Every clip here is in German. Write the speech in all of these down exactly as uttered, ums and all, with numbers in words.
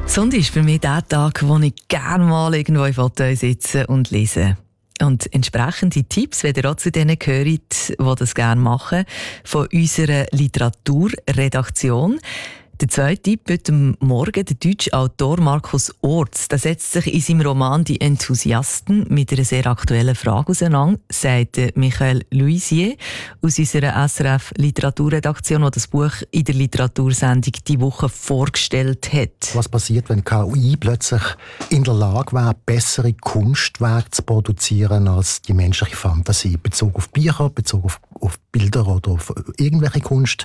Sonntag ist für mich der Tag, wo ich gerne mal irgendwo im Foto sitze und lese. Und entsprechende Tipps, wenn ihr auch zu denen gehört, die das gerne machen, von unserer Literaturredaktion. Der zweite Tipp heute Morgen, der deutsche Autor Markus Orts, der setzt sich in seinem Roman «Die Enthusiasten» mit einer sehr aktuellen Frage auseinander, sagt Michael Luisier aus unserer S R F-Literaturredaktion, der das Buch in der Literatursendung «Die Woche» vorgestellt hat. Was passiert, wenn K I plötzlich in der Lage wäre, bessere Kunstwerke zu produzieren als die menschliche Fantasie, bezogen auf Bücher, bezogen auf, auf Bilder oder auf irgendwelche Kunst?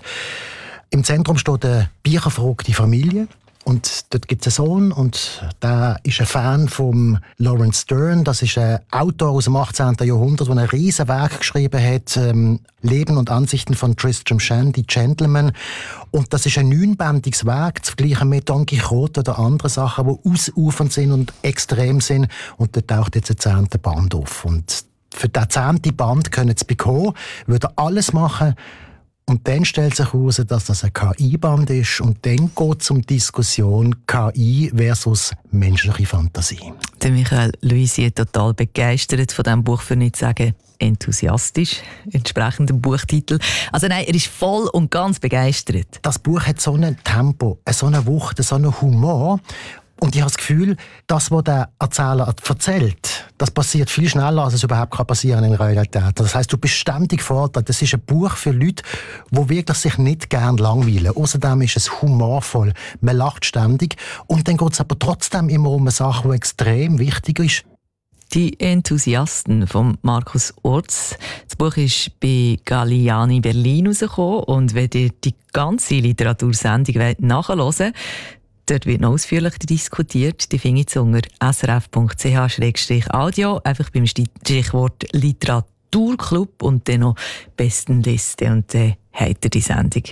Im Zentrum steht eine bücherverrückte Familie. Und dort gibt es einen Sohn und der ist ein Fan von Lawrence Stern. Das ist ein Autor aus dem achtzehnten Jahrhundert, der ein riesen Werk geschrieben hat, ähm, Leben und Ansichten von Tristram Shandy, Gentleman. Und das ist ein neunbändiges Werk, zu vergleichen mit Don Quixote oder anderen Sachen, die ausufernd sind und extrem sind. Und dort taucht jetzt ein zehnter Band auf. Und für den zehnten Band können sie bekommen, würde er alles machen. Und dann stellt sich heraus, dass das ein K I-Band ist. Und dann geht es um die Diskussion K I versus menschliche Fantasie. Der Michael Luisier total begeistert von diesem Buch, für nicht zu sagen enthusiastisch, entsprechend dem Buchtitel. Also nein, er ist voll und ganz begeistert. Das Buch hat so ein Tempo, so eine Wucht, so einen Humor. Und ich habe das Gefühl, das, was der Erzähler erzählt, das passiert viel schneller, als es überhaupt passieren kann in der Realität. Das heisst, du bist ständig gefordert. Das ist ein Buch für Leute, die wirklich sich nicht gerne langweilen. Außerdem ist es humorvoll. Man lacht ständig. Und dann geht es aber trotzdem immer um eine Sache, die extrem wichtig ist. «Die Enthusiasten» von Markus Orts. Das Buch ist bei Galliani Berlin rausgekommen. Und wenn ihr die ganze Literatursendung nachhören wollt, dort wird noch ausführlicher diskutiert. Die findet ihr unter s r f punkt c h slash audio. Einfach beim Stichwort Literaturclub und dann noch Bestenliste. Und dann habt ihr die Sendung.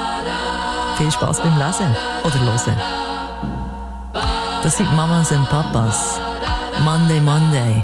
Viel Spass beim Lesen oder Hören. Das sind Mamas und Papas. Monday, Monday.